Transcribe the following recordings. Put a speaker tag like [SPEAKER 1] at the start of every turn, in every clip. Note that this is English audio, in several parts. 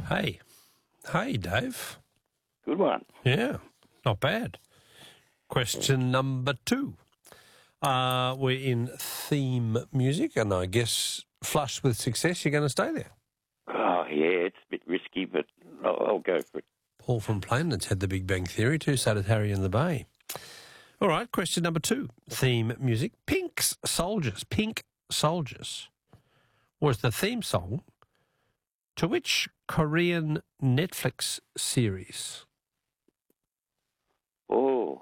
[SPEAKER 1] Hey. Hey, Dave.
[SPEAKER 2] Good one.
[SPEAKER 1] Yeah, not bad. Question number 2. We're in theme music, and I guess flush with success, you're going to stay there.
[SPEAKER 2] Oh, yeah, it's a bit risky, but I'll go for it.
[SPEAKER 1] Paul from Plainlands had The Big Bang Theory too, so did Harry and the Bay. All right, question number 2. Theme music. Pink Soldiers was the theme song to which Korean Netflix series?
[SPEAKER 2] Oh.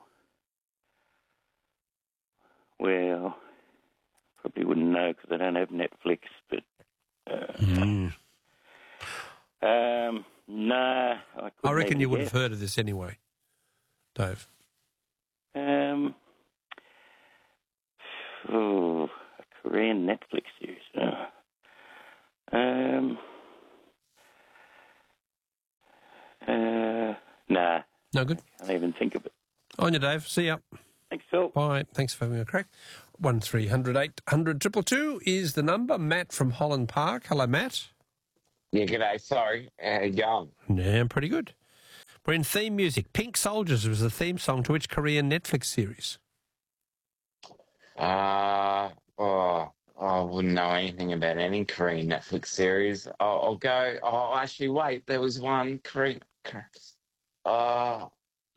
[SPEAKER 2] Well, probably wouldn't know because I don't have Netflix, but... No,
[SPEAKER 1] I reckon you would have heard of this anyway, Dave.
[SPEAKER 2] A Korean Netflix series. Nah.
[SPEAKER 1] No good?
[SPEAKER 2] Can't even think of it.
[SPEAKER 1] On you, Dave. See ya.
[SPEAKER 2] Thanks, Phil.
[SPEAKER 1] Bye. Thanks for having a crack. 1300 800 222 is the number. Matt from Holland Park. Hello, Matt.
[SPEAKER 3] Yeah, g'day. Sorry. How you going?
[SPEAKER 1] Yeah, I'm pretty good. We're in theme music. Pink Soldiers was the theme song to which Korean Netflix series?
[SPEAKER 3] I wouldn't know anything about any Korean Netflix series. I'll go. Oh, actually, wait. There was one Korean. No.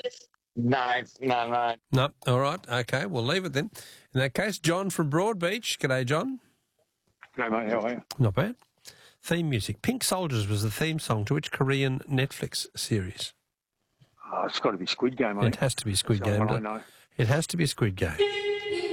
[SPEAKER 1] No. All right. Okay, we'll leave it then. In that case, John from Broadbeach. G'day, John.
[SPEAKER 4] G'day, mate. How are you?
[SPEAKER 1] Not bad. Theme music. Pink Soldiers was the theme song to which Korean Netflix series?
[SPEAKER 4] Oh, it's got to be Squid Game, mate.
[SPEAKER 1] It has to be Squid Game.
[SPEAKER 4] I know.
[SPEAKER 1] It has to be Squid Game.